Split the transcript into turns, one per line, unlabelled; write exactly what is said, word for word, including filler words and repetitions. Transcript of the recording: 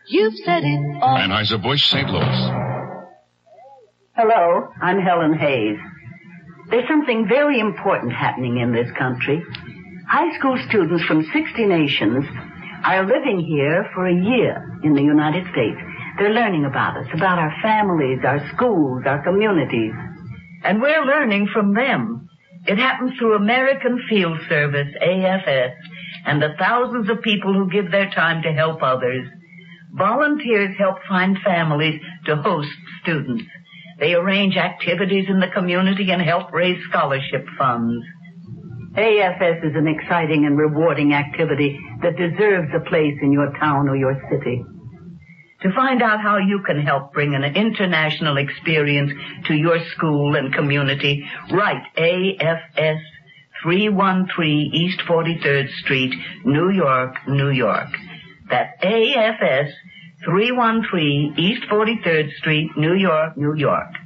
You've said it all.
Anheuser-Busch, Saint Louis.
Hello, I'm Helen Hayes. There's something very important happening in this country. High school students from sixty nations are living here for a year in the United States. They're learning about us, about our families, our schools, our communities.
And we're learning from them. It happens through American Field Service, A F S, and the thousands of people who give their time to help others. Volunteers help find families to host students. They arrange activities in the community and help raise scholarship funds.
A F S is an exciting and rewarding activity that deserves a place in your town or your city.
To find out how you can help bring an international experience to your school and community, write A F S, three one three East forty-third Street, New York, New York. That's A F S, three one three East forty-third Street, New York, New York.